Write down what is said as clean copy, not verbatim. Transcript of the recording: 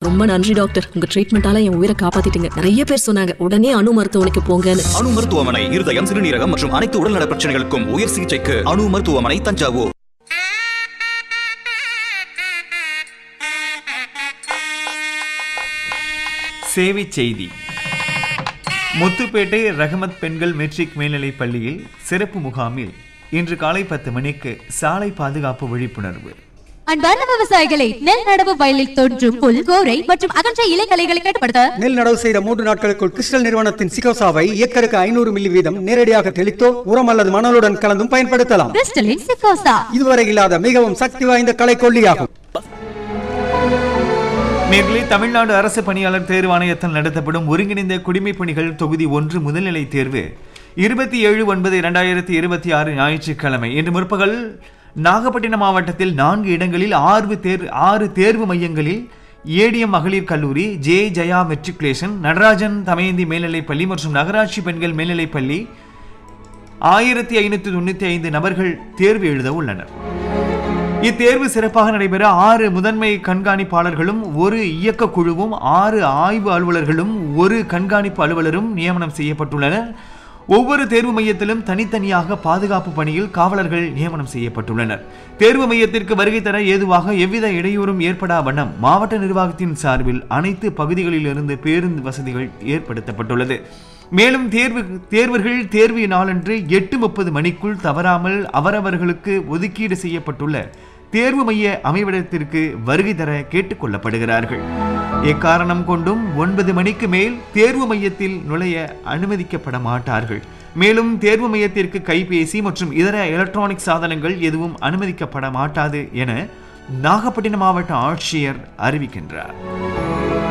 ரொம்ப நன்றி டாக்டர், உங்க ட்ரீட்மெண்டால என் உயிரை காப்பாத்திட்டீங்க. நிறைய பேர் சொன்னாங்க உடனே அணு மருத்துவமனைக்கு போங்கன்னு. அணு மருத்துவமனை இருதயம், சிறுநீரகம் மற்றும் அனைத்து உடல்நல பிரச்சனைகளுக்கும் உயர் சிகிச்சைக்கு அணு மருத்துவமனை, தஞ்சாவூர். சேவை செய்தி. முத்துப்பேட்டை ரஹமத் பெண்கள் மெட்ரிக் மேல்நிலைப் பள்ளியில் சிறப்பு முகாமில் இன்று காலை 10 மணிக்கு சாலை பாதுகாப்பு விழிப்புணர்வு. அன்பார்ந்த விவசாயிகளை, நெல் நடவு வயலில் தோன்றும் புல், கோரை மற்றும் அகன்ற இலைகளை கட்டுப்படுத்த நெல் நடவு செய்த 3 நாட்களுக்குள் கிறிஸ்டல் நிறுவனத்தின் சிகோசாவை ஏக்கருக்கு 500 மில்லி வீதம் நேரடியாக தெளித்தோ உரம் அல்லது மணலுடன் கலந்தும் பயன்படுத்தலாம். கிறிஸ்டலின் சிகோசா இதுவரை இல்லாத மிகவும் சக்தி வாய்ந்த களைக்கொல்லியாகும். நேர்களே, தமிழ்நாடு அரசு பணியாளர் தேர்வு ஆணையத்தால் நடத்தப்படும் ஒருங்கிணைந்த குடிமைப் பணிகள் தொகுதி 1 முதல்நிலை தேர்வு 27/9/2026 ஞாயிற்றுக்கிழமை இன்று முற்பகல் நாகப்பட்டினம் மாவட்டத்தில் 4 இடங்களில் 6 தேர்வு மையங்களில் ஏடிஎம் மகளிர் கல்லூரி, ஜே ஜயா மெட்ரிகுலேஷன், நடராஜன் தமயந்தி மேல்நிலைப்பள்ளி மற்றும் நகராட்சி பெண்கள் மேல்நிலைப்பள்ளி 1595 நபர்கள் தேர்வு எழுத உள்ளனர். இத்தேர்வு சிறப்பாக நடைபெற 6 முதன்மை கண்காணிப்பாளர்களும் 1 இயக்க குழுவும் 6 ஆய்வு அலுவலர்களும் 1 கண்காணிப்பு அலுவலரும் நியமனம் செய்யப்பட்டுள்ளனர். ஒவ்வொரு தேர்வு மையத்திலும் தனித்தனியாக பாதுகாப்பு பணியில் காவலர்கள் நியமனம் செய்யப்பட்டுள்ளனர். தேர்வு மையத்திற்கு வருகை தர ஏதுவாக எவ்வித இடையூறும் ஏற்படா வண்ணம் மாவட்ட நிர்வாகத்தின் சார்பில் அனைத்து பகுதிகளிலிருந்து பேருந்து வசதிகள் ஏற்படுத்தப்பட்டுள்ளது. மேலும் தேர்வர்கள் தேர்வு நாளன்று 8:30 மணிக்குள் தவறாமல் அவரவர்களுக்கு ஒதுக்கீடு செய்யப்பட்டுள்ள தேர்வு மைய அமைவிடத்திற்கு வருகை தர கேட்டுக் கொள்ளப்படுகிறார்கள். எக்காரணம் கொண்டும் 9 மணிக்கு மேல் தேர்வு மையத்தில் நுழைய அனுமதிக்கப்பட மாட்டார்கள். மேலும் தேர்வு மையத்திற்கு கைபேசி மற்றும் இதர எலக்ட்ரானிக் சாதனங்கள் எதுவும் அனுமதிக்கப்பட மாட்டாது என நாகப்பட்டினம் மாவட்ட ஆட்சியர் அறிவிக்கின்றார்.